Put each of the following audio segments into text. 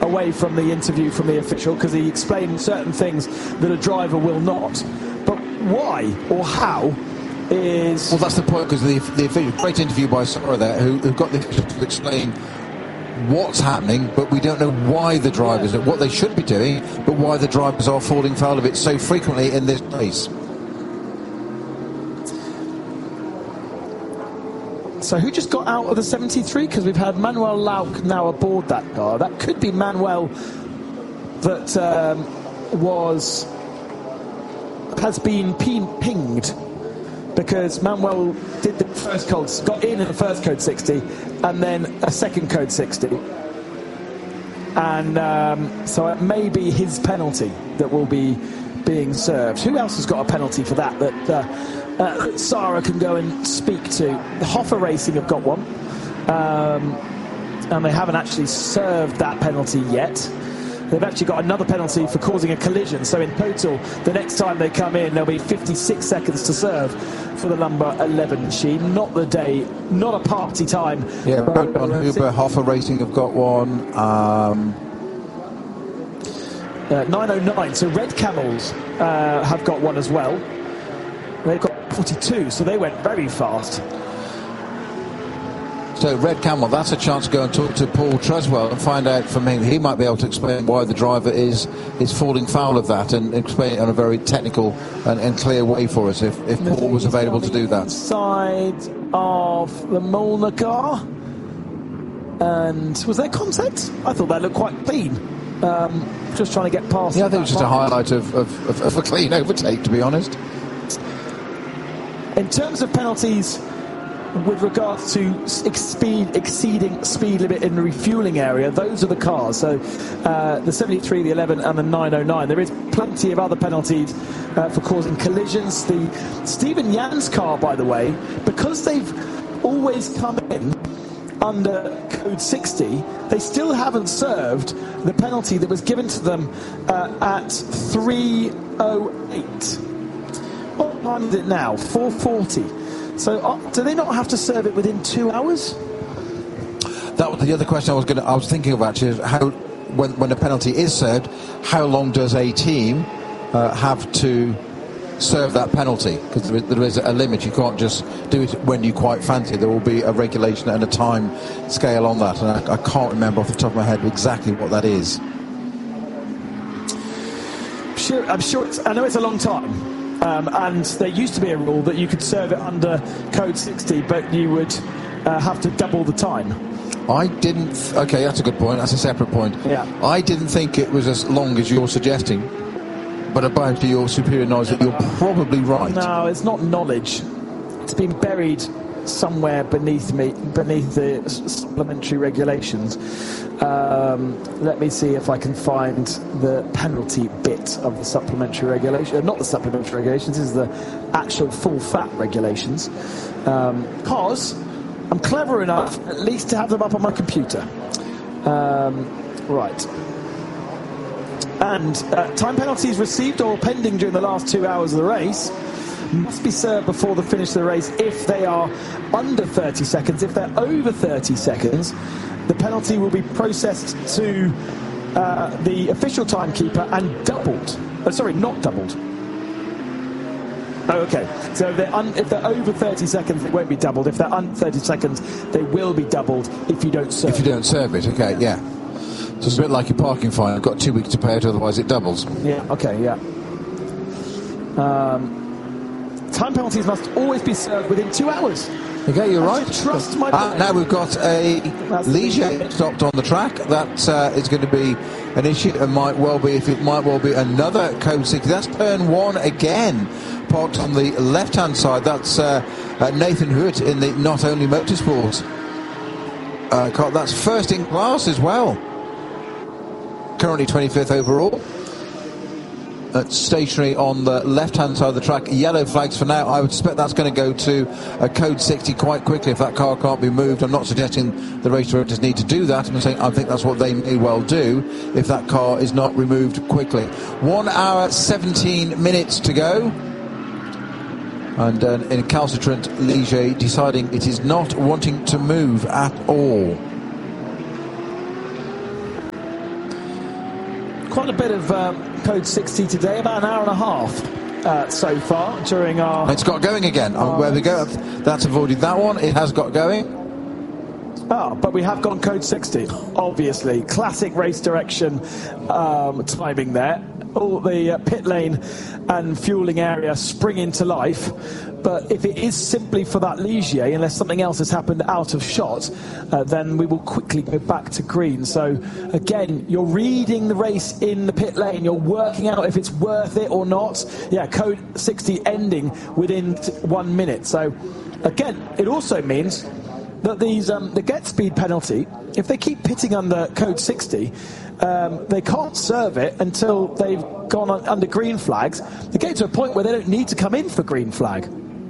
away from the interview from the official because he explained certain things that a driver will not. But why or how is... Well, that's the point, because the official, great interview by Sarah there, who got the official to explain what's happening, but we don't know why the drivers, what they should be doing, but why the drivers are falling foul of it so frequently in this race. So who just got out of the 73? Because we've had Manuel Lauk now aboard that car. That could be Manuel that has been pinged, because Manuel did the first code, got in the first code 60 and then a second code 60. And so it may be his penalty that will be being served. Who else has got a penalty for that Sarah can go and speak to? The Hoffa Racing have got one, and they haven't actually served that penalty yet. They've actually got another penalty for causing a collision, so in total the next time they come in there'll be 56 seconds to serve for the number 11 machine. Not the day, not a party time. Yeah, both on Uber, Hoffa Racing have got one. 909, so Red Camels have got one as well. They've got 42, so they went very fast. So Red Camel, that's a chance to go and talk to Paul Treswell and find out from him. He might be able to explain why the driver is falling foul of that, and explain it in a very technical and clear way for us, if Paul was available to do that. Side of the Molnar car. And was there contact? I thought that looked quite clean. Just trying to get past. Yeah, I think it was just a highlight of a clean overtake, to be honest. In terms of penalties with regards to exceeding speed limit in the refuelling area, those are the cars. So the 73, the 11 and the 909. There is plenty of other penalties for causing collisions. The Stephen Yans car, by the way, because they've always come in under code 60, they still haven't served the penalty that was given to them at 3:08. What time is it now? 4:40. So do they not have to serve it within 2 hours? That was the other question I was thinking of, actually, is how, when a penalty is served, how long does a team have to serve that penalty? Because there is a limit. You can't just do it when you quite fancy. There will be a regulation and a time scale on that, and I can't remember off the top of my head exactly what that is. I'm sure I know it's a long time. And there used to be a rule that you could serve it under code 60, but you would have to double the time. I didn't... Okay, that's a good point. That's a separate point. Yeah. I didn't think it was as long as you're suggesting, but about to your superior knowledge that you're probably right. No, it's not knowledge. It's been buried somewhere beneath the supplementary regulations. Let me see if I can find the penalty bit of the supplementary regulation. Not the supplementary regulations, this is the actual full fat regulations. Because I'm clever enough at least to have them up on my computer. Right. And time penalties received or pending during the last 2 hours of the race must be served before the finish of the race if they are under 30 seconds. If they're over 30 seconds, the penalty will be processed to the official timekeeper and doubled. Sorry, not doubled. Oh, okay. So if they're over 30 seconds, it won't be doubled. If they're under 30 seconds, they will be doubled if you don't serve it. If you don't serve it, okay, yeah. So it's a bit like your parking fine. You've got 2 weeks to pay it, otherwise it doubles. Yeah, okay, yeah. Time penalties must always be served within 2 hours. Okay, you're right. Trust my now we've got a Ligier stopped on the track. That is going to be an issue. It might well be another code 60. That's turn 1 again. Parked on the left-hand side. That's Nathan Hood in the Not Only Motorsports car. That's first in class as well. Currently 25th overall. Stationary on the left-hand side of the track. Yellow flags for now. I would suspect that's going to go to a code 60 quite quickly if that car can't be moved. I'm not suggesting the race directors need to do that. I'm saying I think that's what they may well do if that car is not removed quickly. 1 hour 17 minutes to go. And in recalcitrant Ligier deciding it is not wanting to move at all. quite a bit of Code 60 today, about an hour and a half so far during our... It's got going again. Where we go, that's avoided that one. It has got going. But we have gone Code 60, obviously. Classic race direction timing there. All the pit lane and fueling area spring into life. But if it is simply for that Ligier, unless something else has happened out of shot, then we will quickly go back to green. So, again, you're reading the race in the pit lane. You're working out if it's worth it or not. Yeah, Code 60 ending within 1 minute. So, again, it also means that these the get speed penalty, if they keep pitting under Code 60, they can't serve it until they've gone under green flags. They get to a point where they don't need to come in for green flag.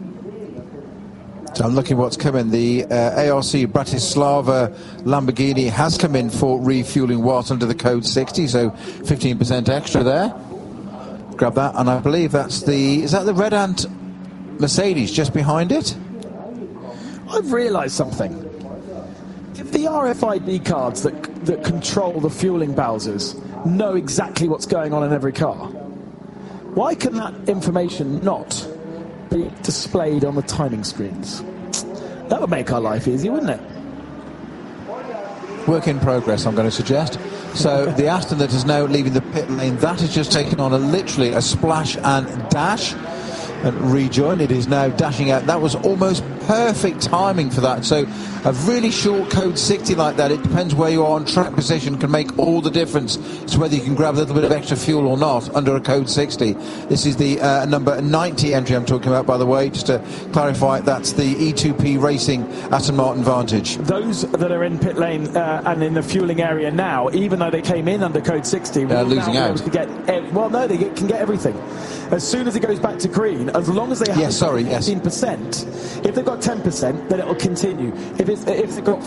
So I'm looking what's coming. The ARC Bratislava Lamborghini has come in for refueling whilst under the Code 60, so 15% extra there. Grab that, and I believe that's is that the Red Ant Mercedes just behind it? I've realised something. If the RFID cards that control the fueling Bowsers know exactly what's going on in every car, why can that information not be displayed on the timing screens? That would make our life easier, wouldn't it? Work in progress, I'm going to suggest. So the Aston that is now leaving the pit lane, that has just taken on literally a splash and dash and rejoin. It is now dashing out. That was almost perfect timing for that. So a really short Code 60 like that, it depends where you are on track position, can make all the difference to whether you can grab a little bit of extra fuel or not under a Code 60. This is the number 90 entry I'm talking about, by the way, just to clarify. That's the E2P Racing Aston Martin Vantage. Those that are in pit lane and in the fueling area now, even though they came in under Code 60, they're losing out. They can get everything. As soon as it goes back to green, as long as they have 15%, if they've got 10%, then it will continue. If they've got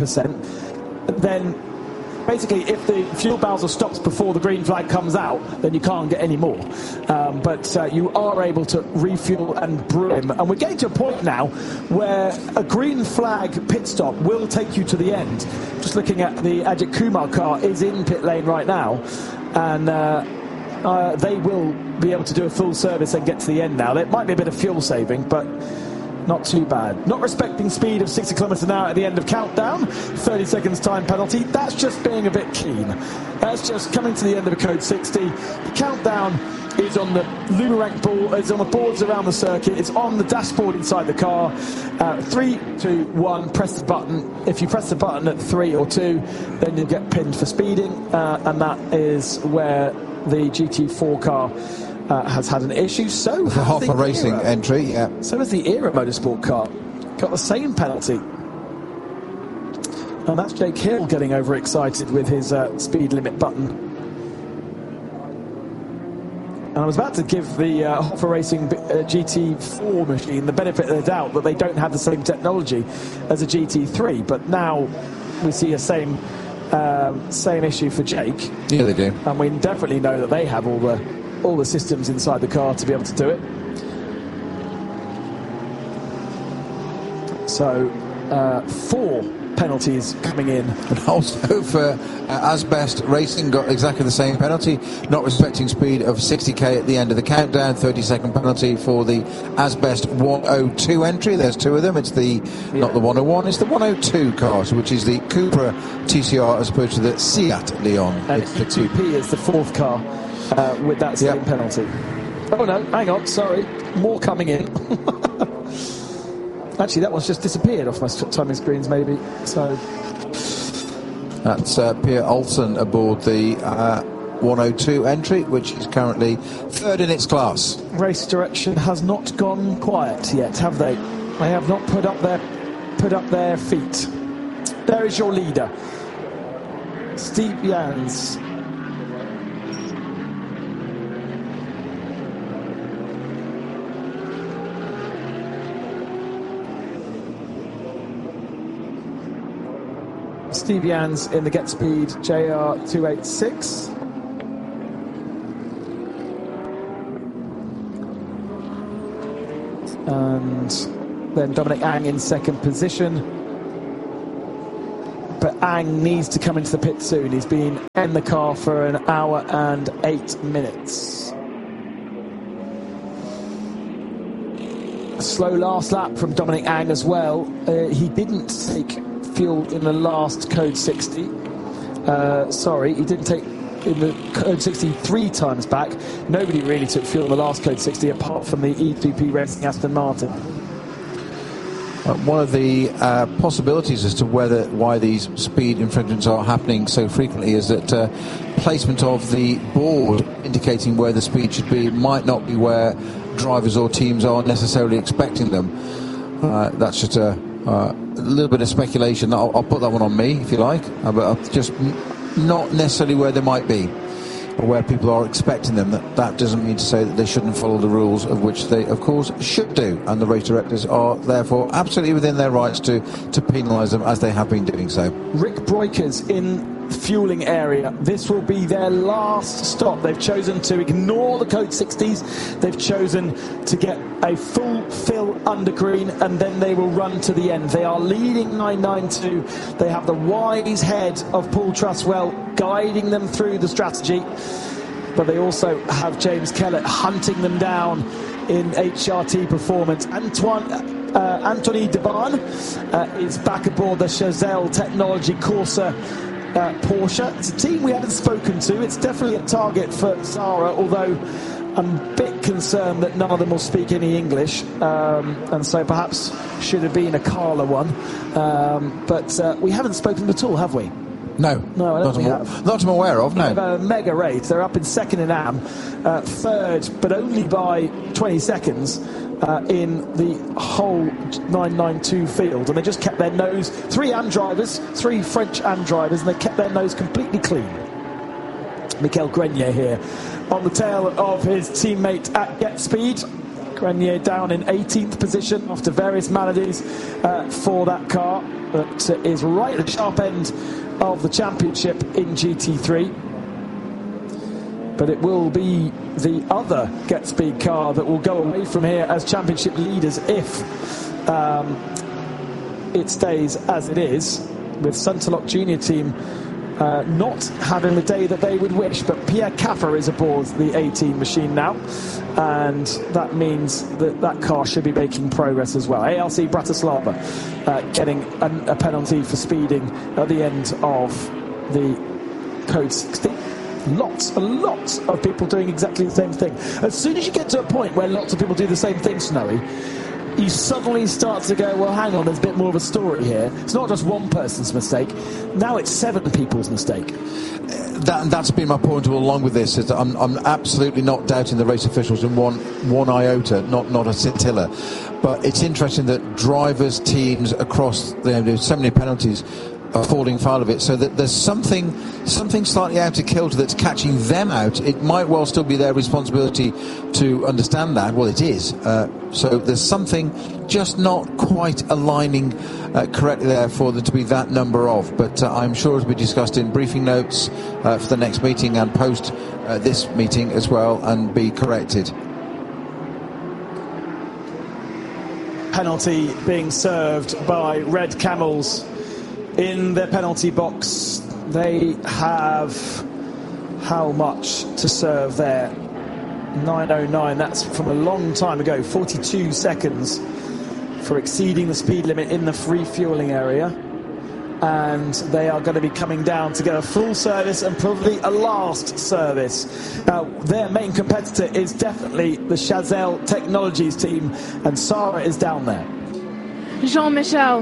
15%, then basically if the fuel Bowser stops before the green flag comes out, then you can't get any more. But you are able to refuel and brim. And we're getting to a point now where a green flag pit stop will take you to the end. Just looking at the Ajit Kumar car is in pit lane right now, and they will be able to do a full service and get to the end now. There might be a bit of fuel saving, but not too bad. Not respecting speed of 60 kilometres an hour at the end of countdown. 30 seconds time penalty. That's just being a bit keen. That's just coming to the end of a Code 60. The countdown is on the Lumarank board, it's on the boards around the circuit, it's on the dashboard inside the car. 3, 2, 1, press the button. If you press the button at 3 or 2, then you'll get pinned for speeding, and that is where the GT4 car has had an issue. So the Hoffa Racing entry, yeah. So has the Era Motorsport car. Got the same penalty. And that's Jake Hill getting overexcited with his speed limit button. And I was about to give the Hoffa Racing GT4 machine the benefit of the doubt that they don't have the same technology as a GT3, but now we see a same issue for Jake. Yeah, they do. And we definitely know that they have all the systems inside the car to be able to do it. So 4 penalties coming in. And also for Asbest Racing got exactly the same penalty, not respecting speed of 60k at the end of the countdown. 30-second penalty for the Asbest 102 entry. There's 2 of them. It's not the 101, it's the 102 car, which is the Cupra TCR as opposed to the Seat Leon. And E2P is the 4th car with that same penalty. Oh no, hang on, sorry, more coming in. Actually, that one's just disappeared off my timing screens, maybe. So that's Pierre Olsen aboard the 102 entry, which is currently 3rd in its class. Race direction has not gone quiet yet, have they? They have not put up their feet. There is your leader, Steve Jans. Steve Jans in the Get Speed JR286. And then Dominic Ang in 2nd position. but Ang needs to come into the pit soon. He's been in the car for an hour and 8 minutes. A slow last lap from Dominic Ang as well. He didn't take fuel in the last Code 60. He didn't take in the Code 60 3 times back. Nobody really took fuel in the last Code 60 apart from the E3P Racing Aston Martin. One of the possibilities as to why these speed infringements are happening so frequently is that placement of the board indicating where the speed should be might not be where drivers or teams are necessarily expecting them. That's just a little bit of speculation. I'll put that one on me if you like, but just not necessarily where they might be or where people are expecting them. That doesn't mean to say that they shouldn't follow the rules, of which they of course should do, and the race directors are therefore absolutely within their rights to penalise them, as they have been doing so. Rick Breukers in fueling area. This will be their last stop. They've chosen to ignore the Code 60s. They've chosen to get a full fill under green, and then they will run to the end. They are leading 992. They have the wise head of Paul Truswell guiding them through the strategy, but they also have James Kellett hunting them down in HRT performance. Anthony Deban is back aboard the Chazelle Technology Corsa Porsche. It's a team we haven't spoken to. It's definitely a target for Sarah, although I'm a bit concerned that none of them will speak any English, and so perhaps should have been a Carla one. But we haven't spoken at all, have we? No, I don't think we have. Not I'm aware of, no. A mega race. They're up in second in AM, third, but only by 20 seconds in the whole 992 field. And they just kept their nose, three French AM drivers, and they kept their nose completely clean. Michael Grenier here on the tail of his teammate at Get Speed. Grenier down in 18th position after various maladies for that car, but is right at the sharp end of the championship in GT3. But it will be the other Get Speed car that will go away from here as championship leaders if it stays as it is, with Sunterlock Junior team not having the day that they would wish. But Pierre Caffer is aboard the 18 machine now, and that means that car should be making progress as well. ALC Bratislava getting a penalty for speeding at the end of the Code 60. Lots of people doing exactly the same thing. As soon as you get to a point where lots of people do the same thing, Snowy, you suddenly start to go, well, hang on, there's a bit more of a story here. It's not just one person's mistake. Now it's 7 people's mistake. That's been my point all along with this. Is that I'm absolutely not doubting the race officials in one iota, not a scintilla. But it's interesting that drivers, teams across there's so many penalties are falling foul of it, so that there's something slightly out of kilter that's catching them out. It might well still be their responsibility to understand that. Well, it is. So there's something just not quite aligning correctly there for there to be that number of. But I'm sure it'll be discussed in briefing notes for the next meeting and post this meeting as well, and be corrected. Penalty being served by Red Camels in their penalty box. They have how much to serve there? 9:09. That's from a long time ago. 42 seconds for exceeding the speed limit in the free fueling area, and they are going to be coming down to get a full service and probably a last service. Now, their main competitor is definitely the Chazelle Technologies team, and Sarah is down there. Jean-Michel,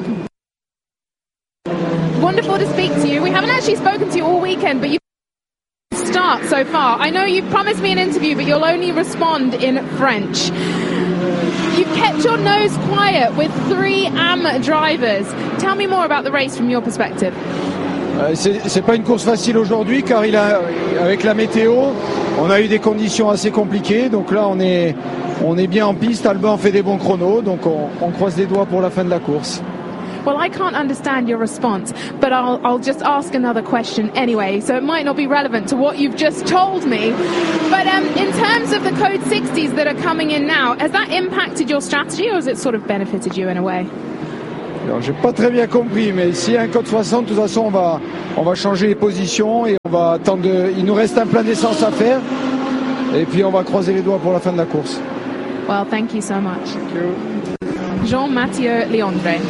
wonderful to speak to you. We haven't actually spoken to you all weekend, but you start so far. I know you've promised me an interview, but you'll only respond in French. You've kept your nose quiet with 3 AM drivers. Tell me more about the race from your perspective. C'est pas une course facile aujourd'hui, car avec la météo, on a eu des conditions assez compliquées. Donc là, on est bien en piste. Albin fait des bons chronos, donc on croise les doigts pour la fin de la course. Well, I can't understand your response, but I'll just ask another question anyway, so it might not be relevant to what you've just told me. But in terms of the Code 60s that are coming in now, has that impacted your strategy, or has it sort of benefited you in a way? Alors, j'ai pas très bien compris, mais s'il y a un code 60, de toute façon, on va changer les positions et on va attendre. Il nous reste un plein d'essence à faire. Et puis, on va croiser les doigts pour la fin de la course. Well, thank you so much. Thank you. Jean-Mathieu Leondre.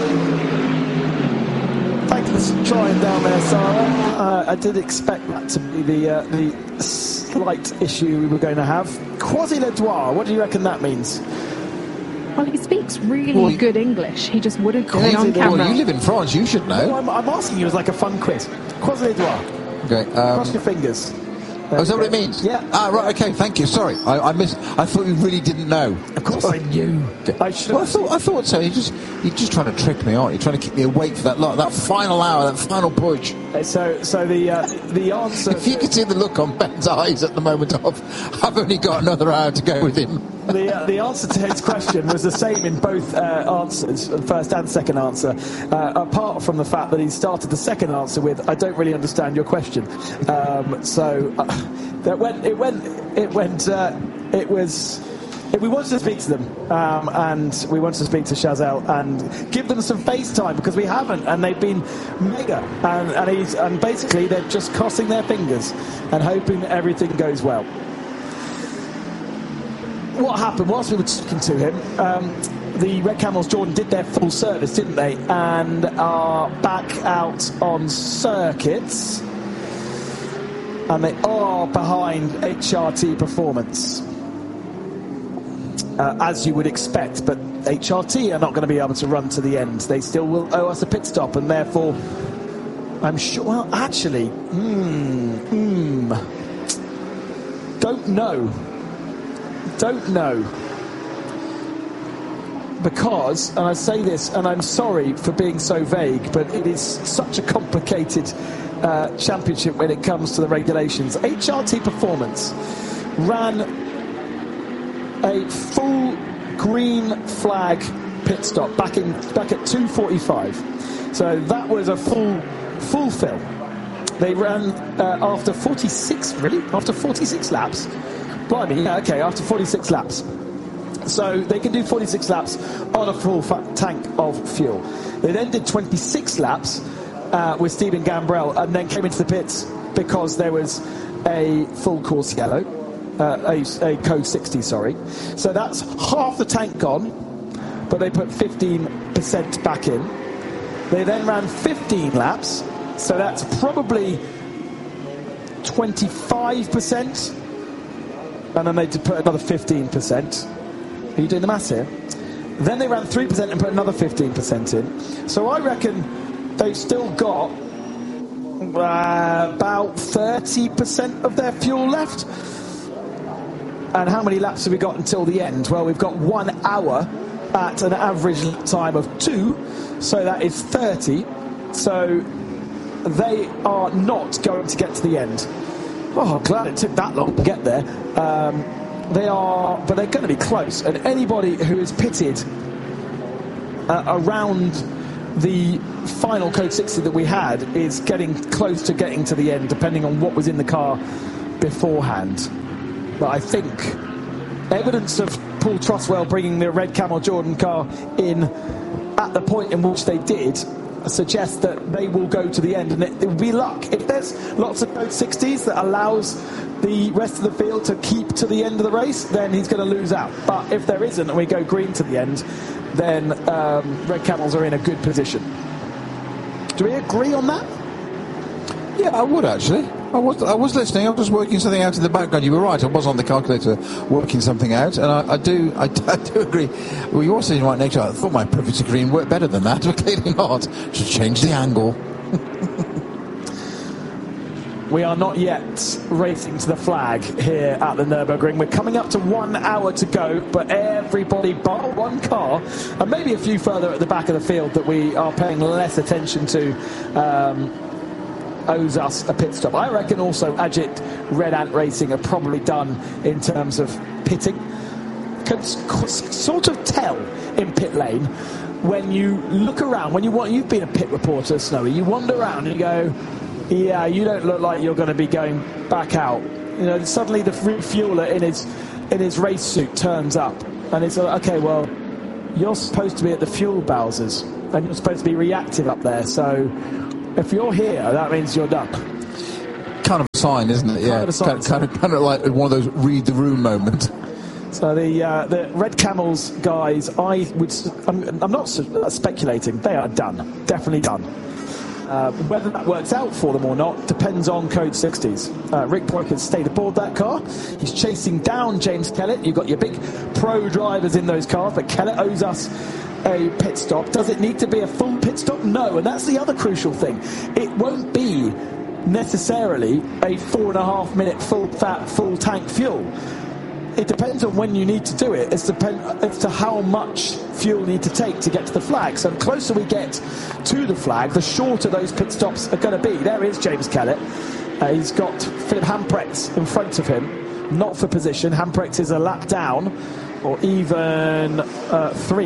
Thank you for trying down there, Sarah. I did expect that to be the slight issue we were going to have. Croisy-le-Doigt, what do you reckon that means? Well, he speaks really good English. He just wouldn't do it on camera. Well, you live in France, you should know. No, I'm asking you as like a fun quiz. Croisy-le-Doigt. Okay. Cross your fingers. Oh, is that what it means? Yeah. Ah, right. Okay. Thank you. Sorry, I missed. I thought you really didn't know. Of course I knew. I thought so. You're just trying to trick me, aren't you? Trying to keep me awake for that final hour, that final push. So the answer. If you could see the look on Ben's eyes at the moment of, I've only got another hour to go with him. The answer to his question was the same in both answers, first and second answer, apart from the fact that he started the second answer with, "I don't really understand your question." We wanted to speak to them, and we wanted to speak to Chazelle and give them some FaceTime because we haven't, and they've been mega, and basically they're just crossing their fingers and hoping that everything goes well. What happened whilst we were talking to him, the Red Camels Jordan did their full service, didn't they, and are back out on circuits, and they are behind HRT Performance, as you would expect, but HRT are not going to be able to run to the end. They still will owe us a pit stop, and therefore I'm sure, well, actually, don't know, because, and I say this, and I'm sorry for being so vague, but it is such a complicated championship when it comes to the regulations. HRT Performance ran a full green flag pit stop back at 2:45, so that was a full fill. They ran after 46 laps. Blimey, yeah, okay, after 46 laps. So they can do 46 laps on a full tank of fuel. They then did 26 laps with Stephen Gambrell, and then came into the pits because there was a full course yellow, a code 60, sorry. So that's half the tank gone, but they put 15% back in. They then ran 15 laps, so that's probably 25%. And then they did put another 15%. Are you doing the maths here? Then they ran 3% and put another 15% in. So I reckon they've still got about 30% of their fuel left. And how many laps have we got until the end? Well, we've got 1 hour at an average time of 2, so that is 30. So they are not going to get to the end. Oh, I'm glad it took that long to get there. But they're going to be close. And anybody who is pitted around the final code 60 that we had is getting close to getting to the end, depending on what was in the car beforehand. But I think evidence of Paul Trotwell bringing the Red Camel Jordan car in at the point in which they did suggests that they will go to the end, and it will be luck. If there's lots of code 60s that allows the rest of the field to keep to the end of the race, then he's going to lose out. But if there isn't and we go green to the end, then Red Camels are in a good position. Do we agree on that? Yeah, I would actually. I was listening. I was just working something out in the background. You were right. I was on the calculator working something out, and I do agree. Well, you also in right nature. I thought my privacy green worked better than that, but clearly not. Should change the angle. We are not yet racing to the flag here at the Nürburgring. We're coming up to 1 hour to go, but everybody bar one car, and maybe a few further at the back of the field that we are paying less attention to, owes us a pit stop. I reckon also Ajit Red Ant Racing are probably done in terms of pitting. Can sort of tell in pit lane when you look around, you've been a pit reporter, Snowy, you wander around and you go, yeah, you don't look like you're going to be going back out. You know, suddenly the refueler in his race suit turns up, and it's like, okay, well, you're supposed to be at the fuel bowsers, and you're supposed to be reactive up there. So if you're here, that means you're done. Kind of a sign, isn't it? Yeah, kind of like one of those read the room moments. So the Red Camels guys, I'm not speculating. They are done, definitely done. Whether that works out for them or not depends on Code 60s. Rick Boyk has stayed aboard that car. He's chasing down James Kellett. You've got your big pro drivers in those cars, but Kellett owes us a pit stop. Does it need to be a full pit stop? No, and that's the other crucial thing. It won't be necessarily a 4.5 minute full tank fuel. It depends on when you need to do it. It's as to how much fuel you need to take to get to the flag. So the closer we get to the flag, the shorter those pit stops are going to be. There is James Kellett. He's got Philip Hamprecht in front of him, not for position. Hamprecht is a lap down, or even 3.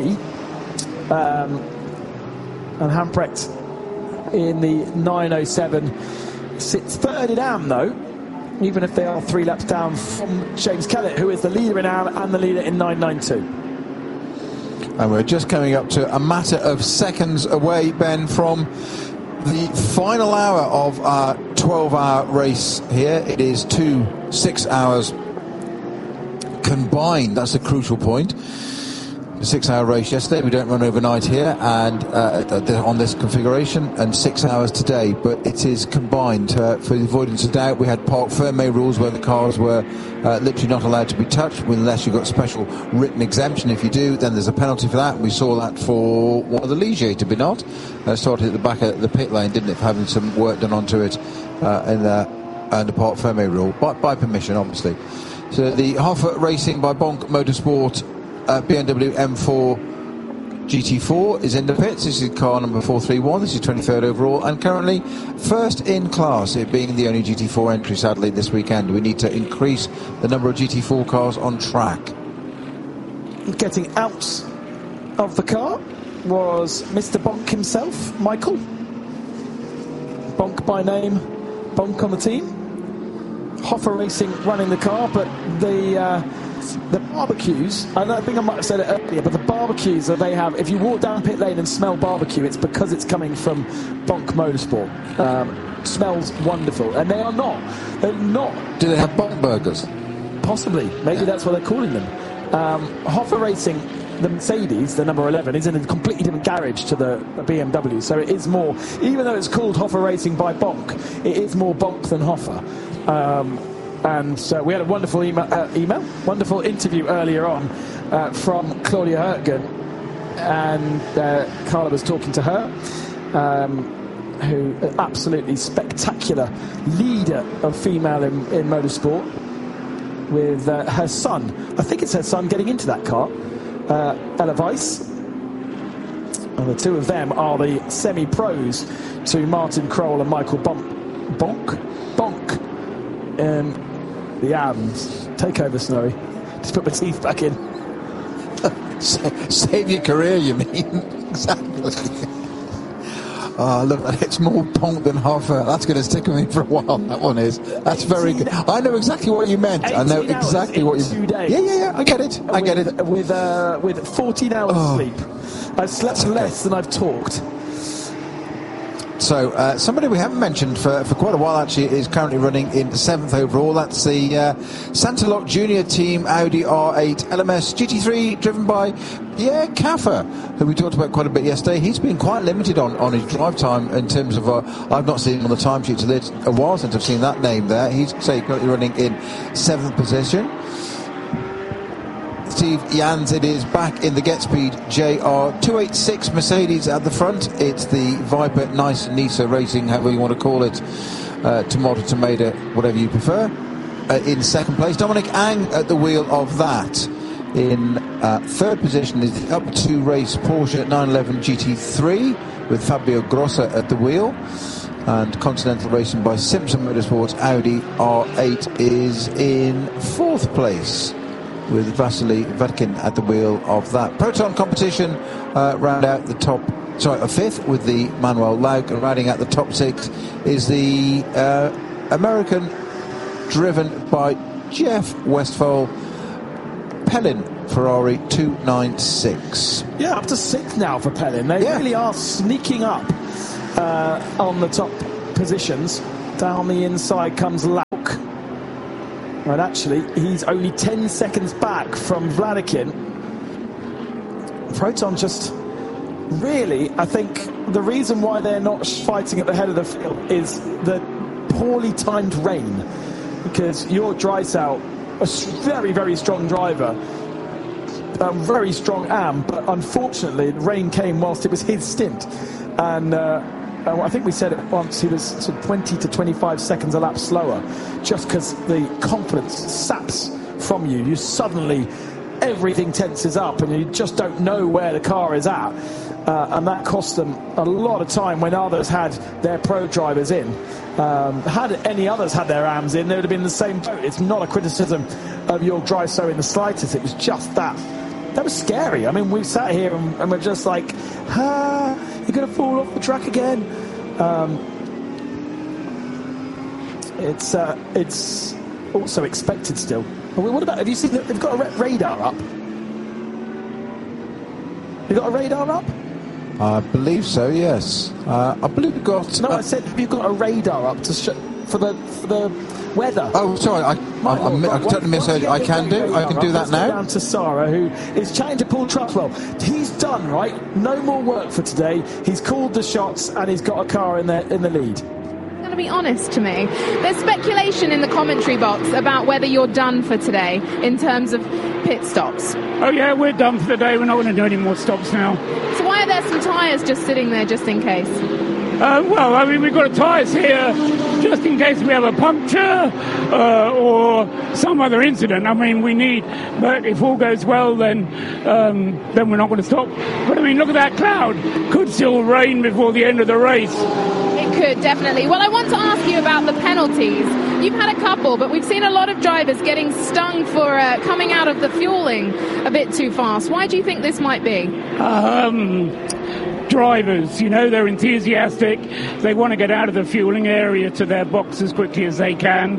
And Hamprecht in the 907 sits third in AM, though, even if they are 3 laps down from James Kellett, who is the leader in AM and the leader in 992. And we're just coming up to a matter of seconds away, Ben, from the final hour of our 12-hour race here. It is 6 hours combined. That's a crucial point. A 6-hour race yesterday. We don't run overnight here and on this configuration, and 6 hours today, but it is combined. For the avoidance of doubt, we had Parc Fermé rules where the cars were literally not allowed to be touched unless you've got special written exemption. If you do, then there's a penalty for that. We saw that for one of the Ligier, to be not. Started at the back of the pit lane, didn't it, for having some work done onto it under Parc Fermé rule, by permission, obviously. So the Hoffa Racing by Bonk Motorsport BMW M4 GT4 is in the pits. This is car number 431. This is 23rd overall and currently first in class, it being the only GT4 entry sadly this weekend. We need to increase the number of GT4 cars on track. Getting out of the car was Mr. Bonk himself, Michael. Bonk by name, Bonk on the team. Hoffa Racing running the car, but the barbecues, I think I might have said it earlier, but the barbecues that they have, if you walk down pit lane and smell barbecue, it's because it's coming from Bonk Motorsport. Smells wonderful, and they're not. Do they have Bonk burgers? Possibly, maybe that's what they're calling them. Hoffa Racing, the Mercedes, the number 11, is in a completely different garage to the BMW, so it is more, even though it's called Hoffa Racing by Bonk, it is more Bonk than Hoffa. And we had a wonderful wonderful interview earlier on from Claudia Hurtgen, and Carla was talking to her, who an absolutely spectacular leader of female in motorsport, with her son. I think it's her son getting into that car, Ella Weiss. And the two of them are the semi-pros to Martin Kroll and Michael Bonk. The AMs. Take over, Snowy. Just put my teeth back in. Save your career, you mean? Exactly. Look, it's more Bonk than Hoffa. That's going to stick with me for a while. That one is. That's very good. I know exactly what you meant. I know exactly what you meant. 2 days. Yeah. I get it. I get it. With 14 hours sleep. I've slept less than I've talked. So somebody we haven't mentioned for quite a while actually is currently running in 7th overall. That's the Santalok Junior Team Audi R8 LMS GT3 driven by Pierre Caffer, who we talked about quite a bit yesterday. He's been quite limited on his drive time in terms of I've not seen him on the timesheet, so it's a while since I've seen that name there. He's currently running in 7th position. Steve Jans, it is back in the GetSpeed JR286 Mercedes at the front. It's the Viper Nice Nisa Racing, however you want to call it, Tomato, whatever you prefer. In second place, Dominic Ang at the wheel of that. In third position is the Up 2 Race Porsche 911 GT3 with Fabio Grossa at the wheel. And Continental Racing by Simpson Motorsports Audi R8 is in fourth place, with Vasily Vatkin at the wheel of that. Proton competition round out the top, a fifth with the Manuel Laug, and rounding out the top 6 is the American driven by Jeff Westphal Pellin Ferrari 296. Yeah, up to 6th now for Pelin. They really are sneaking up on the top positions. Down the inside comes Lauk. Right, actually, he's only 10 seconds back from Vladikin. Proton just really, I think the reason why they're not fighting at the head of the field is the poorly timed rain. Because your Drysdale, a very, very strong driver, a very strong AM, but unfortunately the rain came whilst it was his stint. And I think we said it once, he was sort of 20 to 25 seconds a lap slower, just because the confidence saps from you. You suddenly, everything tenses up and you just don't know where the car is at. And that cost them a lot of time when others had their pro drivers in. Had any others had their AMs in, they would have been in the same boat. It's not a criticism of your Drysdale in the slightest. It was just that was scary. I mean, we sat here and we're just like, you're going to fall off the track again. It's also expected still. What about, have you seen that they've got a radar up? You got a radar up? I believe so, yes. I believe we've got... No, I said, have you got a radar up to for the weather? Oh, sorry, I totally misheard. I can do that now. Down to Sarah, who is chatting to Paul Truswell. He's done, right? No more work for today. He's called the shots and he's got a car in the lead. Going to be honest to me, there's speculation in the commentary box about whether you're done for today in terms of pit stops. Oh yeah, we're done for the day. We're not going to do any more stops now. So why are there some tyres just sitting there just in case? Well, I mean, we've got tyres here just in case we have a puncture or some other incident. I mean, we need, but if all goes well, then we're not going to stop. But I mean, look at that cloud. Could still rain before the end of the race. It could, definitely. Well, I want to ask you about the penalties. You've had a couple, but we've seen a lot of drivers getting stung for coming out of the fueling a bit too fast. Why do you think this might be? Drivers, you know, they're enthusiastic. They want to get out of the fueling area to their box as quickly as they can.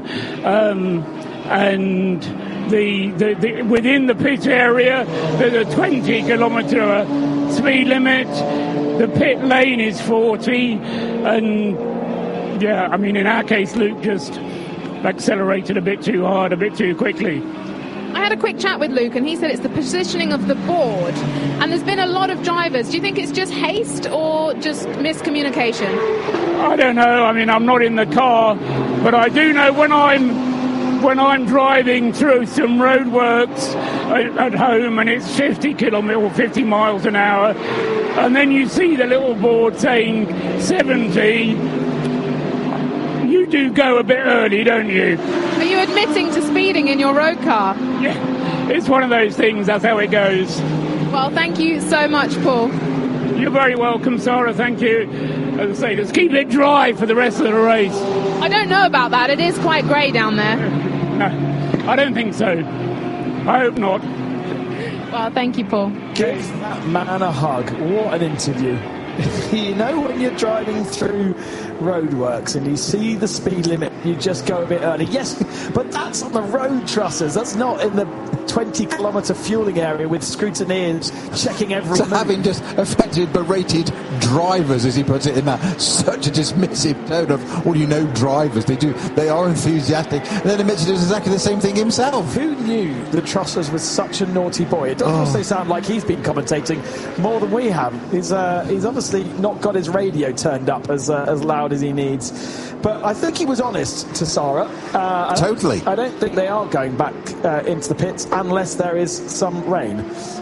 And the within the pit area, there's a 20 kilometre speed limit. The pit lane is 40, and yeah, I mean, in our case, Luke just accelerated a bit too hard, a bit too quickly. I had a quick chat with Luke and he said it's the positioning of the board, and there's been a lot of drivers. Do you think it's just haste or just miscommunication? I don't know. I mean, I'm not in the car, but I do know when I'm driving through some roadworks at home and it's 50 miles an hour, and then you see the little board saying 70, you do go a bit early, don't you? Are you admitting to speeding in your road car? Yeah, it's one of those things. That's how it goes. Well, thank you so much, Paul. You're very welcome, Sarah. Thank you. As I say, just keep it dry for the rest of the race. I don't know about that. It is quite grey down there. No, I don't think so. I hope not. Well, thank you, Paul. Give that man a hug. What an interview. You know, when you're driving through roadworks and you see the speed limit, you just go a bit early. Yes, but that's on the road trusses. That's not in the 20-kilometre fueling area with scrutineers checking every move. Having just effectively berated drivers, as he puts it, in that such a dismissive tone of, well, you know, drivers, they are enthusiastic, and then admits to do exactly the same thing himself. Who knew the Trussers was such a naughty boy? It does also sound like he's been commentating more than we have. He's obviously not got his radio turned up as loud as he needs. But I think he was honest to Sarah. Totally. I don't think they are going back into the pits unless there is some rain.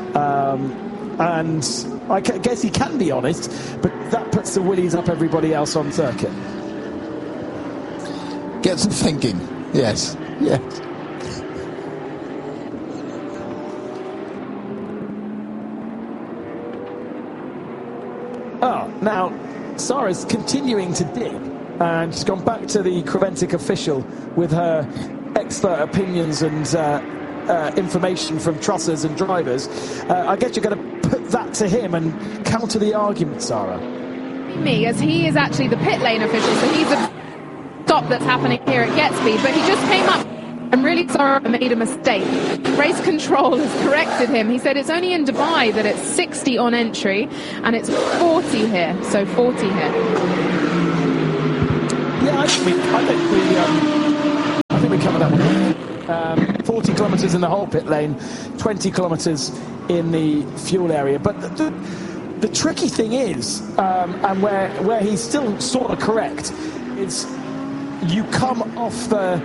And I guess he can be honest, but that puts the willies up everybody else on circuit. Get some thinking. Yes. Yes. Now, Sarah's continuing to dig, and she's gone back to the Creventic official with her expert opinions and information from trussers and drivers. I guess you're going to put that to him and counter the argument, Sarah. Me, as he is actually the pit lane official, so he's a stop that's happening here at Getspeed, but he just came up I'm really sorry I made a mistake. Race control has corrected him. He said it's only in Dubai that it's 60 on entry and it's 40 here. So 40 here. Yeah, I think we covered that one. 40 kilometres in the whole pit lane, 20 kilometres in the fuel area. But the tricky thing is, and where he's still sort of correct, is you come off the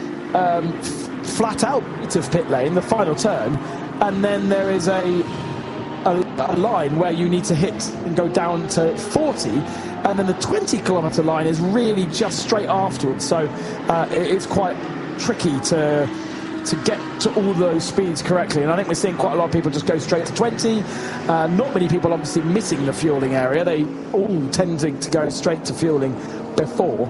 flat out of pit lane, the final turn, and then there is a line where you need to hit and go down to 40, and then the 20 kilometre line is really just straight afterwards. So it's quite tricky to get to all those speeds correctly, and I think we're seeing quite a lot of people just go straight to 20. Not many people obviously missing the fueling area. They all tending to go straight to fueling before.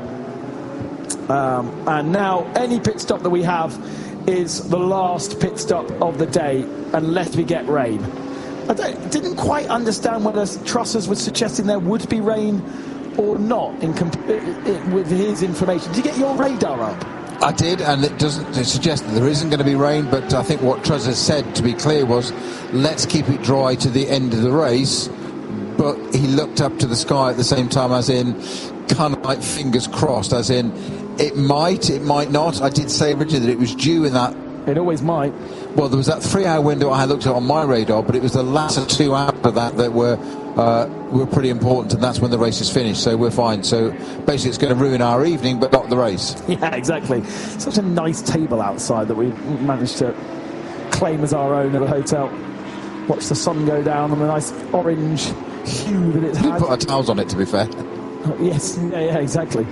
And now any pit stop that we have is the last pit stop of the day, unless we get rain. I didn't quite understand whether Trussers was suggesting there would be rain or not with his information. Did you get your radar up? I did, and it suggests that there isn't going to be rain, but I think what Trussers said, to be clear, was let's keep it dry to the end of the race. But he looked up to the sky at the same time, as in kind of like fingers crossed, as in it might not. I did say originally that it was due in that. It always might. Well, there was that 3-hour window I looked at on my radar, but it was the latter 2 hours of that were pretty important, and that's when the race is finished, so we're fine. So basically it's going to ruin our evening, but not the race. Yeah, exactly. Such a nice table outside that we managed to claim as our own at the hotel. Watch the sun go down on the nice orange hue that it had. We put our towels on it, to be fair. Yes, yeah, exactly.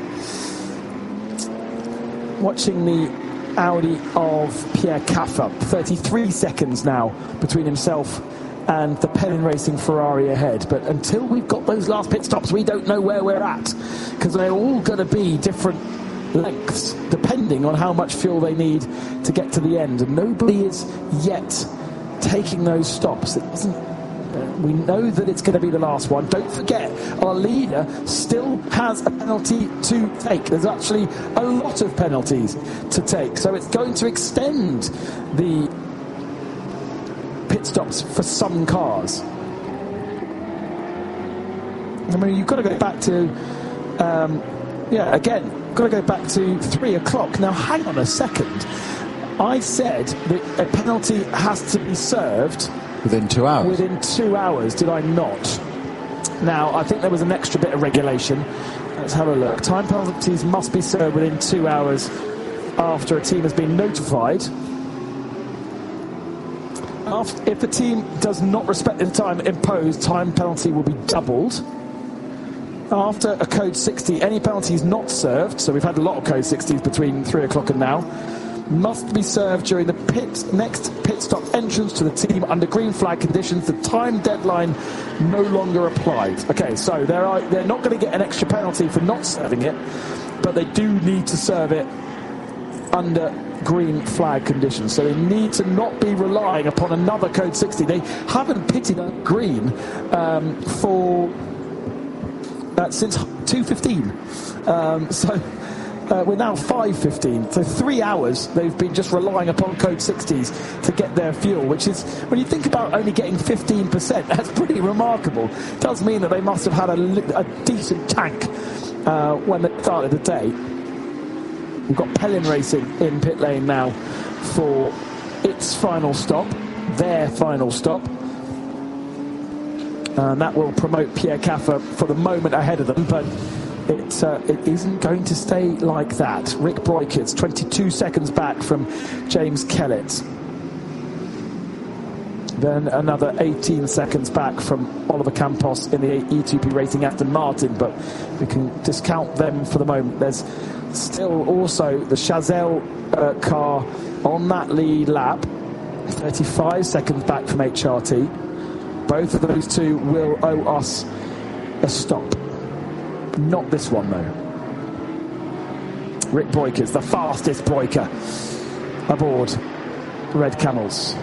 Watching the Audi of Pierre Caffa, 33 seconds now between himself and the Pellin Racing Ferrari ahead. But until we've got those last pit stops, we don't know where we're at, because they're all going to be different lengths depending on how much fuel they need to get to the end, and nobody is yet taking those stops. It doesn't. We know that it's going to be the last one. Don't forget, our leader still has a penalty to take. There's actually a lot of penalties to take, so it's going to extend the pit stops for some cars. I mean, you've got to go back to got to go back to 3 o'clock. Now, hang on a second. I said that a penalty has to be served within 2 hours. Within 2 hours, did I not? Now, I think there was an extra bit of regulation. Let's have a look. Time penalties must be served within 2 hours after a team has been notified. If the team does not respect the time imposed, time penalty will be doubled. After a code 60, any penalties not served, so we've had a lot of code 60s between 3 o'clock and now, must be served during the next pit stop entrance to the team under green flag conditions. The time deadline no longer applied. Okay, so they're not going to get an extra penalty for not serving it, but they do need to serve it under green flag conditions. So they need to not be relying upon another code 60. They haven't pitted on green since 2:15. We're now 5:15, so 3 hours they've been just relying upon code 60s to get their fuel, which is, when you think about only getting 15%, that's pretty remarkable. It does mean that they must have had a decent tank when they started the day. We've got Pellin Racing in pit lane now for its final stop, their final stop. And that will promote Pierre Caffa for the moment ahead of them, but it isn't going to stay like that. Rick Broikers 22 seconds back from James Kellett. Then another 18 seconds back from Oliver Campos in the E2P Racing Aston Martin, but we can discount them for the moment. There's still also the Chazelle car on that lead lap, 35 seconds back from HRT. Both of those two will owe us a stop. Not this one, though. Rick Broikers, the fastest Broiker aboard Red Camels.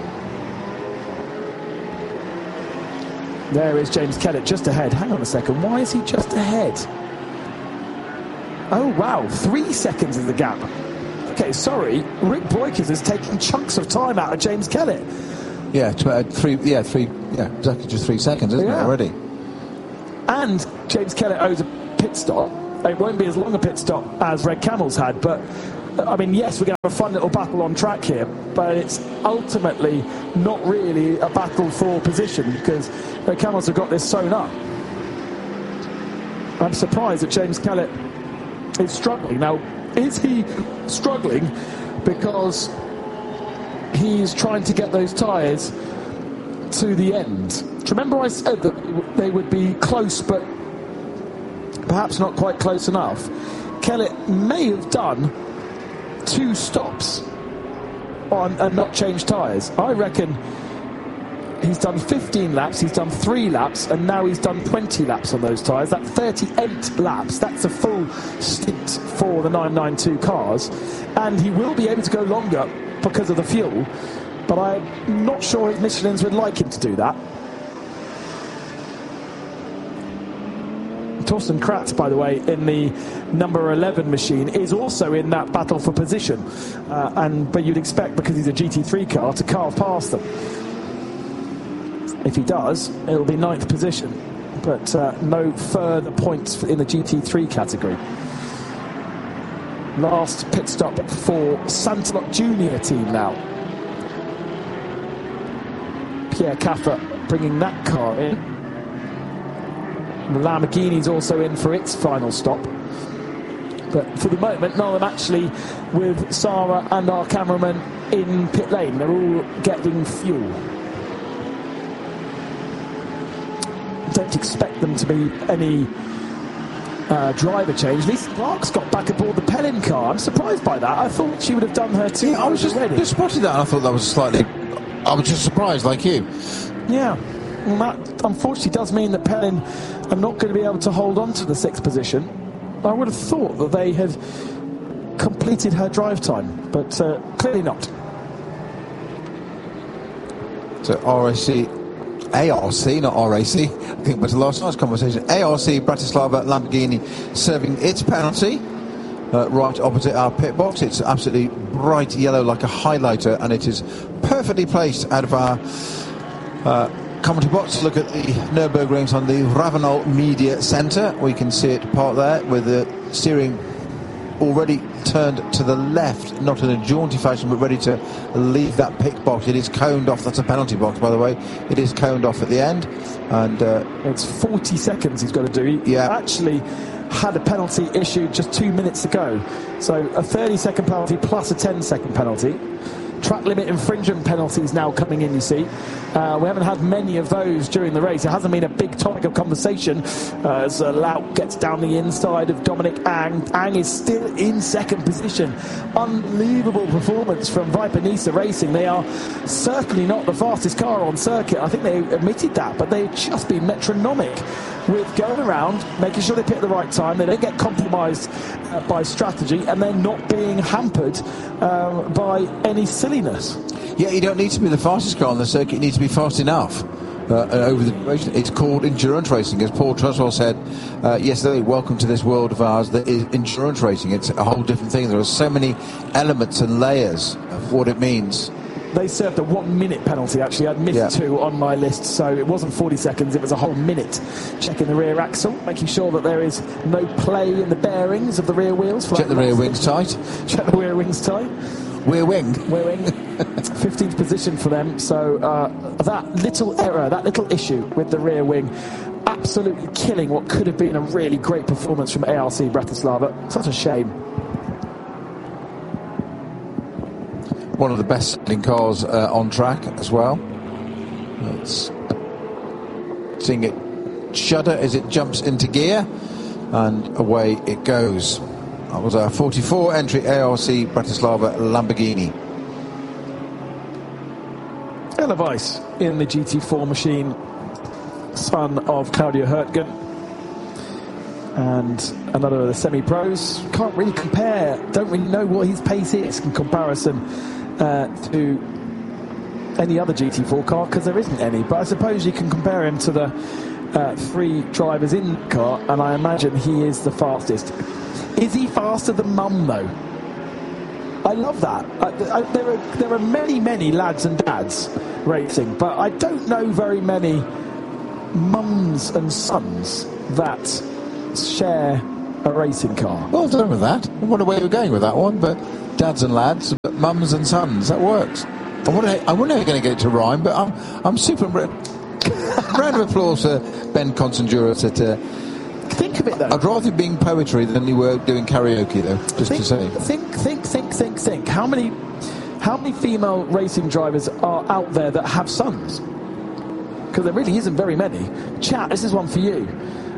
There is James Kellett just ahead. Hang on a second. Why is he just ahead? Oh, wow. 3 seconds is the gap. okay, sorry, Rick Breukers is taking chunks of time out of James Kellett. Yeah, exactly, just 3 seconds, isn't it, already? And James Kellett owes a pit stop. It won't be as long a pit stop as Red Camels had, but I mean, yes, we're going to have a fun little battle on track here, but it's ultimately not really a battle for position because Red Camels have got this sewn up. I'm surprised that James Kellett is struggling. Now, is he struggling because he's trying to get those tyres to the end? Do you remember I said that they would be close, but perhaps not quite close enough? Kellett may have done 2 stops and not changed tyres. I reckon he's done 15 laps, he's done 3 laps, and now he's done 20 laps on those tyres. That's 38 laps. That's a full stint for the 992 cars. And he will be able to go longer because of the fuel, but I'm not sure his Michelins would like him to do that. Thorsten Kratz, by the way, in the number 11 machine, is also in that battle for position. But you'd expect, because he's a GT3 car, to carve past them. If he does, it'll be 9th position. But no further points in the GT3 category. Last pit stop for Santilot Junior team now. Pierre Caffer bringing that car in. The Lamborghini's also in for its final stop. But for the moment, none of them actually with Sarah and our cameraman in pit lane. They're all getting fuel. Don't expect them to be any driver change. Lisa Clark's got back aboard the Pellin car. I'm surprised by that. I thought she would have done her 2 I was just spotted that, and I thought that was slightly... I was just surprised, like you. Yeah. Well, that unfortunately does mean that Pellin are not going to be able to hold on to the 6th position. I would have thought that they had completed her drive time, but clearly not. So ARC, not RAC, I think, but last night's conversation. ARC Bratislava Lamborghini serving its penalty right opposite our pit box. It's absolutely bright yellow like a highlighter, and it is perfectly placed out of our commentary box. Look at the Nürburgrings on the Ravenel Media Centre. We can see it parked there with the steering already turned to the left, not in a jaunty fashion, but ready to leave that pit box. It is coned off. That's a penalty box, by the way. It is coned off at the end, and it's 40 seconds he's got to do. He actually had a penalty issued just 2 minutes ago, so a 30-second penalty plus a 10-second penalty. Track limit infringement penalties now coming in, you see. We haven't had many of those during the race. It hasn't been a big topic of conversation as Laut gets down the inside of Dominic Ang. Ang is still in 2nd position. Unbelievable performance from Viper Nisa Racing. They are certainly not the fastest car on circuit. I think they admitted that, but they've just been metronomic with going around, making sure they pick the right time. They don't get compromised by strategy, and they're not being hampered by any silliness. Yeah, you don't need to be the fastest car on the circuit. You need to be fast enough over the duration. It's called endurance racing, as Paul Truswell said yesterday. Welcome to this world of ours that is endurance racing. It's a whole different thing. There are so many elements and layers of what it means. They served a 1-minute penalty, actually. I'd missed 2 on my list, so it wasn't 40 seconds, it was a whole minute. Checking the rear axle, making sure that there is no play in the bearings of the rear wheels. Check the rear wings tight. Check the rear wings tight. Rear wing. 15th position for them, so that little error, that little issue with the rear wing, absolutely killing what could have been a really great performance from ARC Bratislava. Such a shame. One of the best selling cars on track as well. It's seeing it shudder as it jumps into gear, and away it goes. That was our 44 entry ARC Bratislava Lamborghini. Ella Weiss in the GT4 machine, son of Claudio Hurtgen, and another of the semi-pros. Can't really compare, don't really know what his pace is in comparison to any other GT4 car, because there isn't any, but I suppose you can compare him to the 3 drivers in the car, and I imagine he is the fastest. Is he faster than Mum, though? I love that. There are many lads and dads racing, but I don't know very many mums and sons that share a racing car. Well done with that. I wonder where you're going with that one, but dads and lads, but mums and sons, that works. I wonder how you're going to get it to rhyme, but I'm super... Round of applause for Ben Consanjura. Think of it, though. I'd rather being poetry than you were doing karaoke, though, just to say. Think. How many female racing drivers are out there that have sons? Because there really isn't very many. Chat, this is one for you.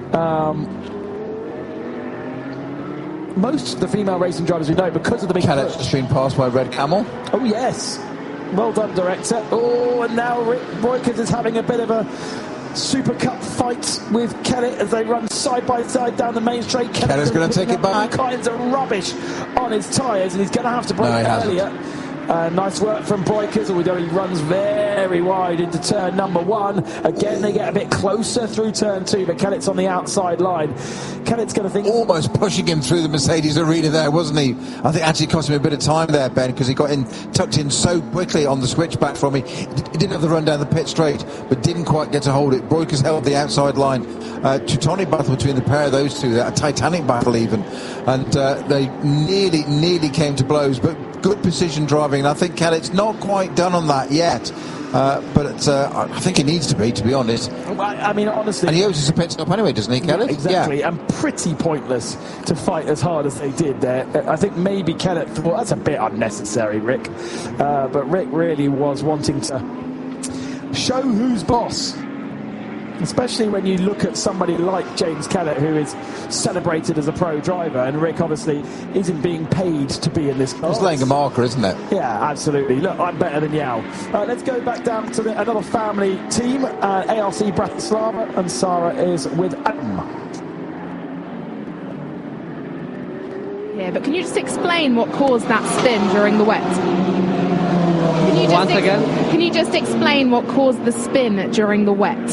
Most of the female racing drivers we know, because of the big Kellett's just been passed by Red Camel. Oh, yes. Well done, director. Oh, and now Rick Breukers is having a bit of a Super Cup fight with Kellett as they run side by side down the main straight. Kellett's going to take it back. All kinds of rubbish on his tyres, and he's going to have to brake earlier. Nice work from Breukers, although he runs very wide into turn number 1. Again, they get a bit closer through turn 2, but Kellett's on the outside line. Kellett's going to think... Almost pushing him through the Mercedes arena there, wasn't he? I think actually cost him a bit of time there, Ben, because he got tucked in so quickly on the switchback from me. He did have the run down the pit straight, but didn't quite get to hold it. Breukers held the outside line. Teutonic battle between the pair of those two, a titanic battle even. And they nearly came to blows, but good precision driving, and I think Kellett's not quite done on that yet. But I think he needs to be honest. I mean, honestly... And he owes us a pit stop anyway, doesn't he, Kellett? Exactly, yeah. And pretty pointless to fight as hard as they did there. I think maybe Kellett thought, that's a bit unnecessary, Rick. But Rick really was wanting to show who's boss. Especially when you look at somebody like James Kellett, who is celebrated as a pro driver, and Rick obviously isn't being paid to be in this car. It's laying a marker, isn't it? Yeah, absolutely. Look, I'm better than Yao. Let's go back down to another family team, ARC Bratislava, and Sarah is with Adam. Yeah, but can you just explain what caused that spin during the wet? Once again? Can you just explain what caused the spin during the wet?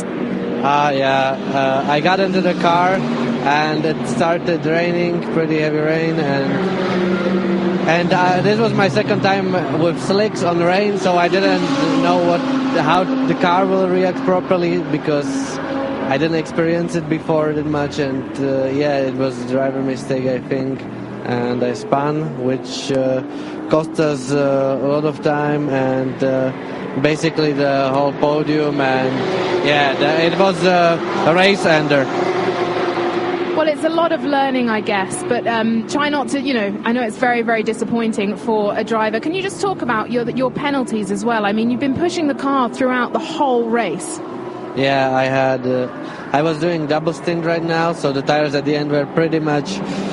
I got into the car and it started raining, pretty heavy rain, and this was my second time with slicks on rain, so I didn't know how the car will react properly because I didn't experience it before that much, and it was a driver mistake, I think, and I spun, which cost us a lot of time and basically the whole podium, and it was a race ender. Well, it's a lot of learning, I guess, but try not to, I know it's very, very disappointing for a driver. Can you just talk about your penalties as well? I mean, you've been pushing the car throughout the whole race. Yeah, I was doing double stint right now, so the tires at the end were pretty much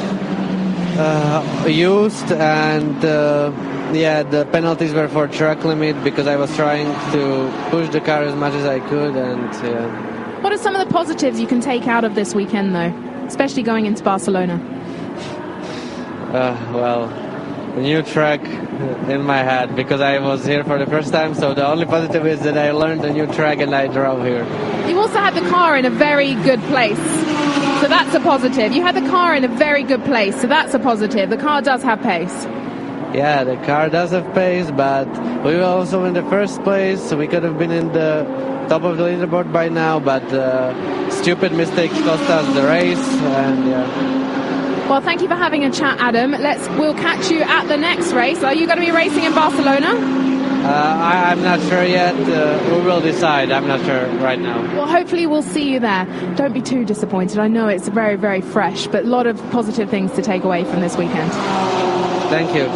used, and the penalties were for track limit because I was trying to push the car as much as I could, and What are some of the positives you can take out of this weekend, though, especially going into Barcelona? Well, a new track in my head because I was here for the first time, so the only positive is that I learned a new track and I drove here. You also had the car in a very good place, so that's a positive. You had the car in a very good place, so that's a positive. The car does have pace. Yeah, the car does have pace, but we were also in the first place, so we could have been in the top of the leaderboard by now, but stupid mistakes cost us the race, and Well, thank you for having a chat, Adam. We'll catch you at the next race. Are you going to be racing in Barcelona? I'm not sure yet. We will decide. I'm not sure right now. Well, hopefully we'll see you there. Don't be too disappointed. I know it's very, very fresh, but a lot of positive things to take away from this weekend. Thank you.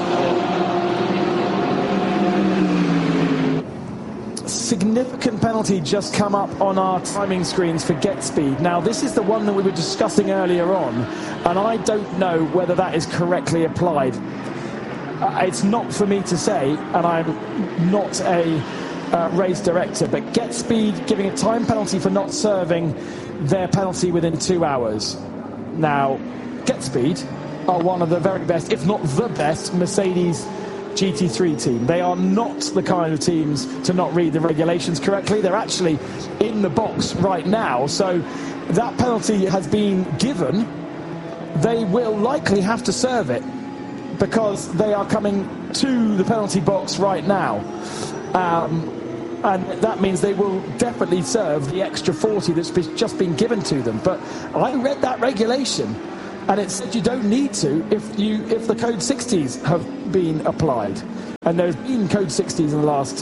Significant penalty just come up on our timing screens for Get Speed. Now, this is the one that we were discussing earlier on, and I don't know whether that is correctly applied. It's not for me to say, and I'm not a race director, but Get Speed giving a time penalty for not serving their penalty within 2 hours. Now, Get Speed are one of the very best, if not the best, Mercedes GT3 team. They are not the kind of teams to not read the regulations correctly. They're actually in the box right now, so that penalty has been given. They will likely have to serve it, because they are coming to the penalty box right now. And that means they will definitely serve the extra 40 that's just been given to them. But I read that regulation, and it said you don't need to if the code 60s have been applied. And there's been code 60s in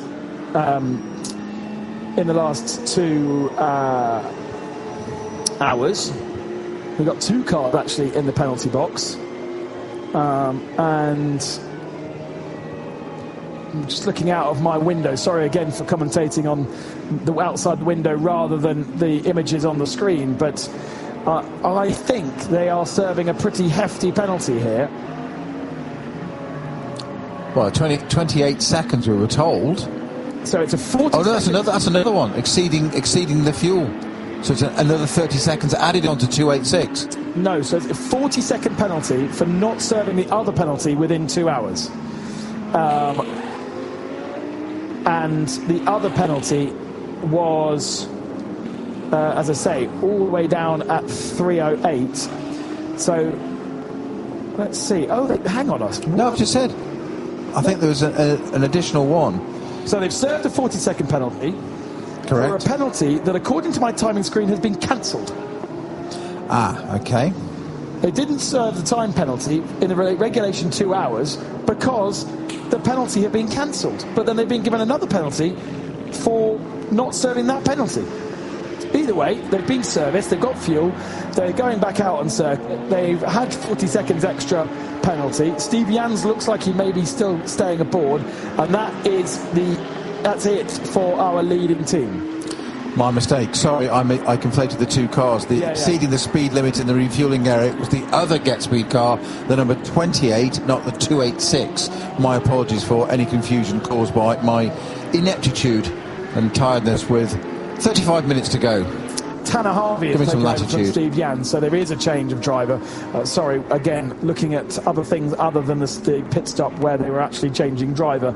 the last 2 hours. We've got 2 cars actually in the penalty box, and I'm just looking out of my window. Sorry again for commentating on the outside the window rather than the images on the screen, but I think they are serving a pretty hefty penalty here. Well, 28 seconds we were told. So it's a 40. Oh no, that's another one exceeding the fuel. So it's another 30 seconds added on to 286. No, so it's a 40-second penalty for not serving the other penalty within 2 hours. And the other penalty was, as I say, all the way down at 3:08. So let's see. Oh, hang on us. No, I've just said. I think there was an additional one. So they've served a 40-second penalty. Correct. For a penalty that, according to my timing screen, has been cancelled. Ah, okay. They didn't serve the time penalty in the regulation 2 hours because the penalty had been cancelled. But then they've been given another penalty for not serving that penalty. Either way, they've been serviced, they've got fuel, they're going back out on circuit, they've had 40 seconds extra penalty. Steve Jans looks like he may be still staying aboard, and that's it for our leading team. My mistake. Sorry, I conflated the 2 cars. Exceeding the speed limit in the refuelling area was the other Get Speed car, the number 28, not the 286. My apologies for any confusion caused by my ineptitude and tiredness with 35 minutes to go. Tanner Harvey is taking over from Steve Jans, so there is a change of driver. Sorry, again, looking at other things other than the pit stop where they were actually changing driver.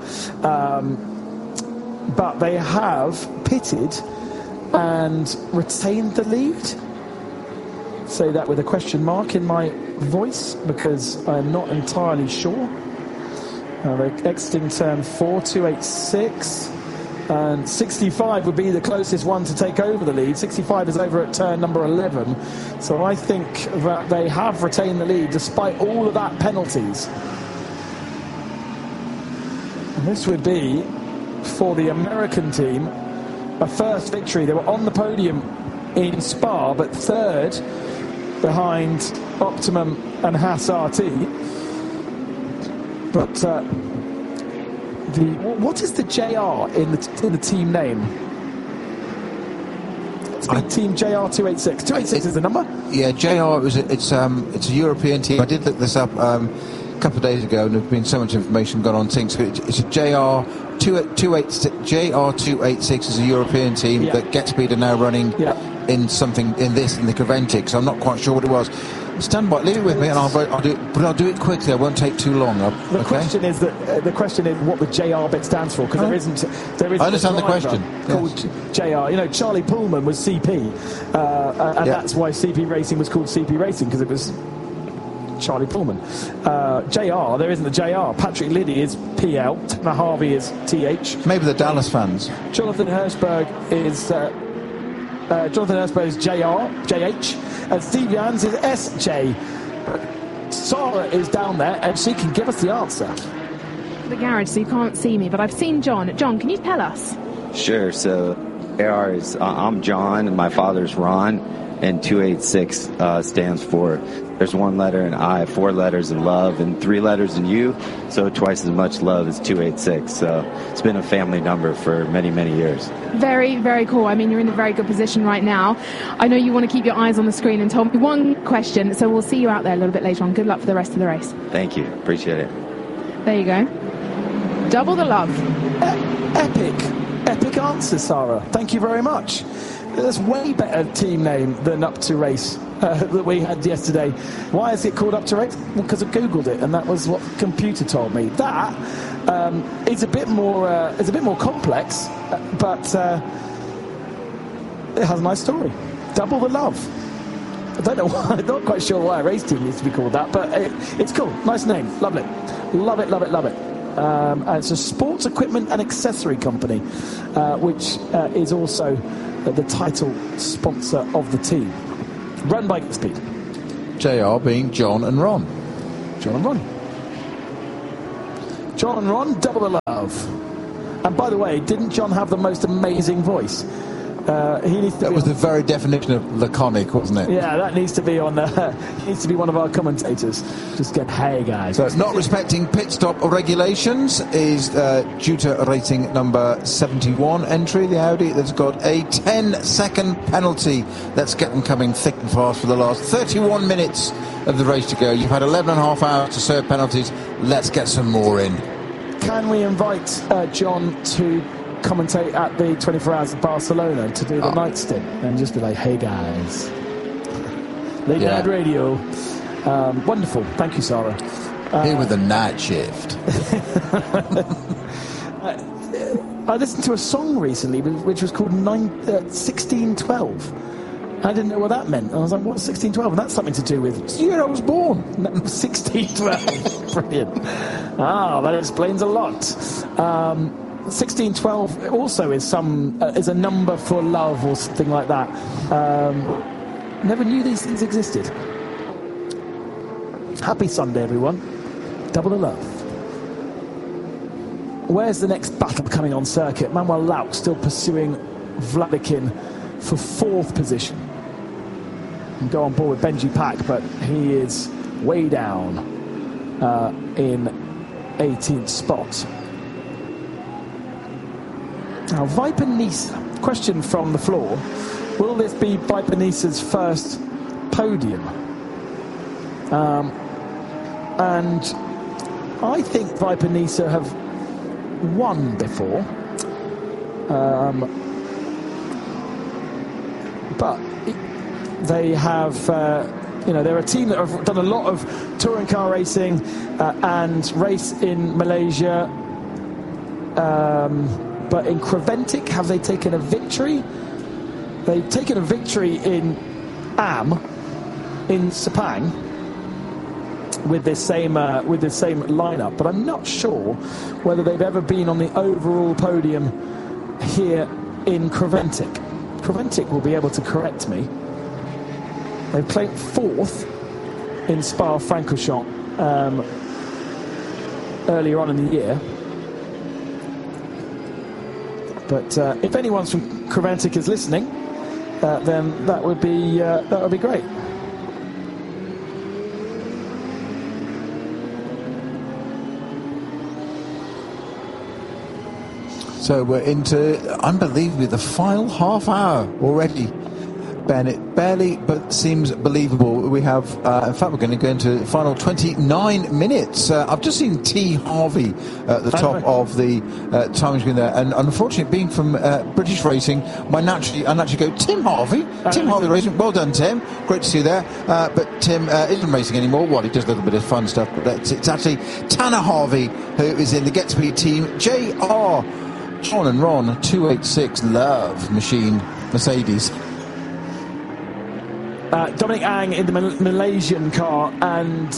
But they have pitted and retained the lead. Say that with a question mark in my voice because I'm not entirely sure. They're exiting turn 4, 286, and 65 would be the closest one to take over the lead. 65 is over at turn number 11, so I think that they have retained the lead despite all of that penalties. And this would be, for the American team, a first victory. They were on the podium in Spa, but third behind Optimum and Haas RT. But what is the JR in the team name? It's Team JR 286. 286 is the number? Yeah, JR it's a European team. I did look this up a couple of days ago, and there's been so much information gone on things. It's a JR 286 is a European team that Get Speed are now running in the Creventic. So I'm not quite sure what it was. Stand by, leave it with me, and I'll do it. But I'll do it quickly. I won't take too long. The question is what the JR bit stands for, because there isn't. I understand the question. Called JR. You know, Charlie Pullman was CP, and that's why CP Racing was called CP Racing, because it was Charlie Pullman. JR, there isn't a JR. Patrick Liddy is PL. Tanner Harvey is TH. Maybe the Dallas fans. Jonathan Hirschberg is JH, and Steve Jans is SJ. Sarah is down there, and she can give us the answer. The garage, so you can't see me, but I've seen John. John, can you tell us? Sure. So, AR is I'm John, and my father's Ron, and 286 stands for. There's 1 letter in I, 4 letters in love, and 3 letters in you, so twice as much love as 286. So it's been a family number for many, many years. Very, very cool. I mean, you're in a very good position right now. I know you want to keep your eyes on the screen and told me one question, so we'll see you out there a little bit later on. Good luck for the rest of the race. Thank you. Appreciate it. There you go. Double the love. Epic answer, Sarah. Thank you very much. That's way better team name than Up to Race that we had yesterday. Why is it called Up to Race? Well, because I googled it, and that was what the computer told me. That is a bit more complex, but it has a nice story. Double the love. I don't know why, I'm not quite sure why a race team needs to be called that, but it's cool. Nice name. Love it. Love it, love it, love it. And it's a sports equipment and accessory company, which is also the title sponsor of the team. Run by Speed. JR being John and Ron. John and Ron. John and Ron, double the love. And by the way, didn't John have the most amazing voice? That was the very definition of laconic, wasn't it? Yeah, that needs to be on. Needs to be one of our commentators. Just get, hey guys. So, not respecting pit stop regulations is due to racing number 71 entry, the Audi, that's got a 10-second penalty. Let's get them coming thick and fast for the last 31 minutes of the race to go. You've had 11.5 hours to serve penalties. Let's get some more in. Can we invite John to commentate at the 24 Hours of Barcelona to do the night stint and just be like, hey guys, late night radio. Wonderful. Thank you, Sarah. Here with the night shift. I listened to a song recently which was called 1612. I didn't know what that meant. I was like, what's 1612? And that's something to do with the year I was born. 1612. Brilliant. That explains a lot. 1612 also is a number for love or something like that. Never knew these things existed. Happy Sunday, everyone. Double the love. Where's the next battle coming on circuit? Manuel Lauk still pursuing Vladikin for 4th position. And go on board with Benji Pack, but he is way down in 18th spot. Now, Viper Nisa, question from the floor. Will this be Viper Nisa's first podium? And I think Viper Nisa have won before. But they have, they're a team that have done a lot of touring car racing and race in Malaysia. But in Creventic, have they taken a victory? They've taken a victory in in Sepang with this same lineup. But I'm not sure whether they've ever been on the overall podium here in Creventic. Creventic will be able to correct me. They played 4th in Spa-Francorchamps earlier on in the year. But if anyone from Creventic is listening, then that would be great. So we're into, unbelievably, the final half hour already. Bennett, barely, but seems believable. We have, in fact, we're going to go into the final 29 minutes. I've just seen T. Harvey at the top of the time screen there, and unfortunately, being from British Racing, I naturally go, Tim Harvey? Tim Harvey Racing, well done, Tim. Great to see you there. But Tim isn't racing anymore. Well, he does a little bit of fun stuff, but it's actually Tanner Harvey who is in the Get Speed team. JR, John and Ron, 286 Love Machine Mercedes. Dominic Ang in the Malaysian car, and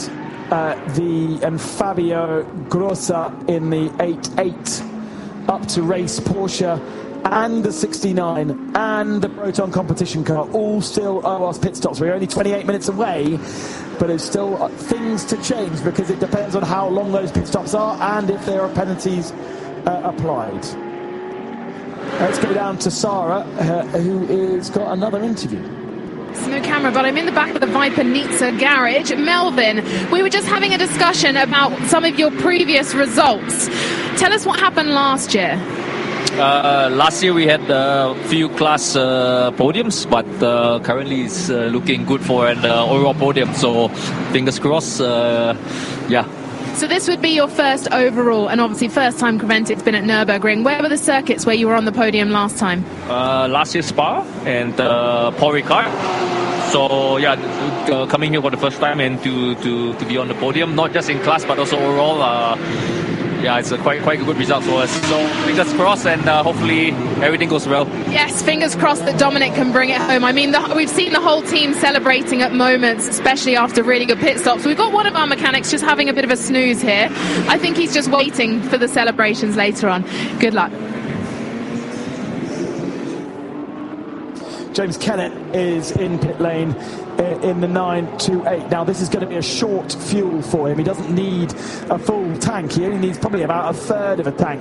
Fabio Grossa in the 8.8 up to race Porsche and the 69 and the Proton competition car all still owe us pit stops. We're only 28 minutes away, but it's still things to change because it depends on how long those pit stops are and if there are penalties applied. Let's go down to Sarah, who has got another interview. No camera, but I'm in the back of the Viper Nizza garage. Melvin, we were just having a discussion about some of your previous results. Tell us what happened last year. Last year we had a few class podiums, but currently it's looking good for an overall podium, so fingers crossed, yeah. So this would be your first overall, and obviously first time Creventic's been at Nürburgring. Where were the circuits where you were on the podium last time? Last year Spa and Paul Ricard. So yeah, coming here for the first time and to be on the podium, not just in class but also overall. yeah, it's a quite a good result for us. So fingers crossed, and hopefully everything goes well. Yes, fingers crossed that Dominic can bring it home. I mean, we've seen the whole team celebrating at moments, especially after really good pit stops. We've got one of our mechanics just having a bit of a snooze here. I think he's just waiting for the celebrations later on. Good luck. James Kennett is in pit lane in the 928. Now, this is going to be a short fuel for him. He doesn't need a full tank. He only needs probably about a third of a tank.